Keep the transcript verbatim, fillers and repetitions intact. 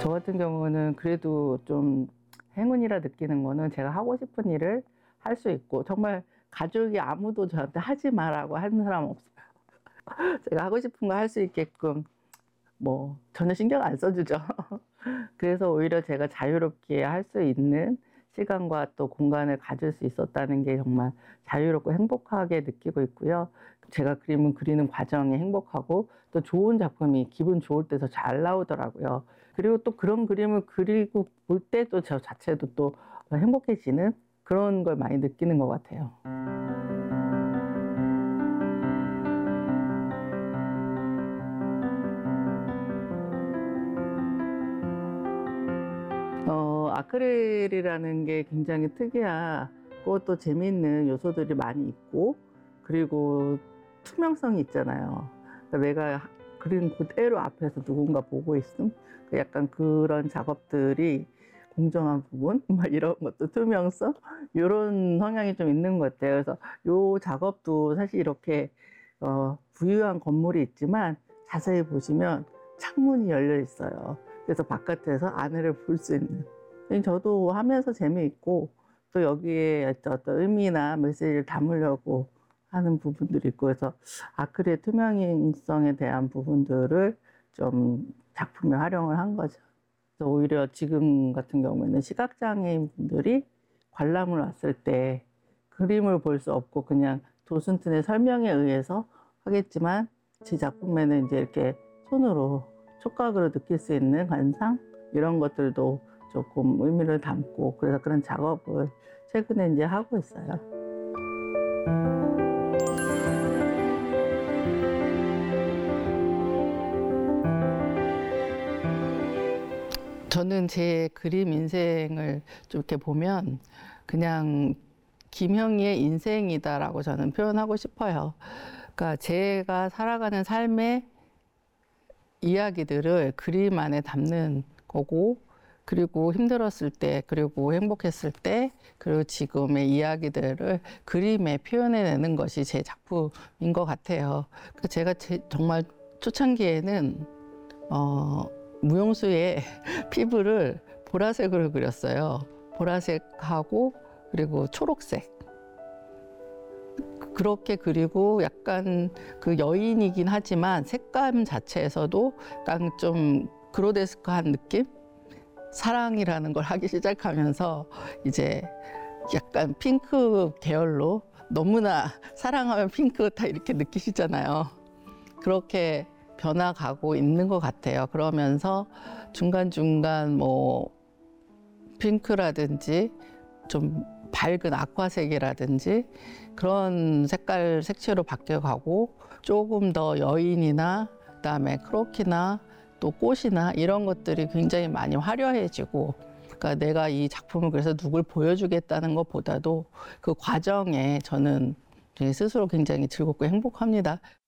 저 같은 경우는 그래도 좀 행운이라 느끼는 거는 제가 하고 싶은 일을 할 수 있고, 정말 가족이 아무도 저한테 하지 마라고 하는 사람 없어요. 제가 하고 싶은 거 할 수 있게끔 뭐 전혀 신경 안 써주죠. 그래서 오히려 제가 자유롭게 할 수 있는 시간과 또 공간을 가질 수 있었다는 게 정말 자유롭고 행복하게 느끼고 있고요. 제가 그림을 그리는 과정이 행복하고 또 좋은 작품이 기분 좋을 때 더 잘 나오더라고요. 그리고 또 그런 그림을 그리고 볼 때 또 저 자체도 또 행복해지는 그런 걸 많이 느끼는 것 같아요. 어, 아크릴이라는 게 굉장히 특이하고 또 재미있는 요소들이 많이 있고, 그리고 투명성이 있잖아요. 그러니까 내가 그린 그대로 앞에서 누군가 보고 있음, 약간 그런 작업들이 공정한 부분, 막 이런 것도 투명성, 이런 성향이 좀 있는 것 같아요. 그래서 요 작업도 사실 이렇게 어, 부유한 건물이 있지만 자세히 보시면 창문이 열려 있어요. 그래서 바깥에서 안을 볼 수 있는. 저도 하면서 재미있고 또 여기에 어떤 의미나 메시지를 담으려고 하는 부분들이 있고, 그래서 아크릴 투명성에 대한 부분들을 좀 작품에 활용을 한 거죠. 그래서 오히려 지금 같은 경우에는 시각장애인 분들이 관람을 왔을 때 그림을 볼 수 없고 그냥 도슨튼의 설명에 의해서 하겠지만, 제 작품에는 이제 이렇게 손으로 촉각으로 느낄 수 있는 관상, 이런 것들도 조금 의미를 담고, 그래서 그런 작업을 최근에 이제 하고 있어요. 저는 제 그림 인생을 좀 이렇게 보면 그냥 김형희의 인생이다라고 저는 표현하고 싶어요. 그러니까 제가 살아가는 삶의 이야기들을 그림 안에 담는 거고, 그리고 힘들었을 때, 그리고 행복했을 때, 그리고 지금의 이야기들을 그림에 표현해내는 것이 제 작품인 것 같아요. 그러니까 제가 제, 정말 초창기에는 어, 무용수의 피부를 보라색으로 그렸어요. 보라색하고 그리고 초록색. 그렇게 그리고 약간 그 여인이긴 하지만 색감 자체에서도 약간 좀 그로데스크한 느낌? 사랑이라는 걸 하기 시작하면서 이제 약간 핑크 계열로, 너무나 사랑하면 핑크 다 이렇게 느끼시잖아요. 그렇게 변화가고 있는 것 같아요. 그러면서 중간중간 뭐 핑크라든지 좀 밝은 아쿠아색이라든지 그런 색깔 색채로 바뀌어가고, 조금 더 여인이나 그다음에 크로키나 또 꽃이나 이런 것들이 굉장히 많이 화려해지고, 그러니까 내가 이 작품을 그래서 누굴 보여주겠다는 것보다도 그 과정에 저는 스스로 굉장히 즐겁고 행복합니다.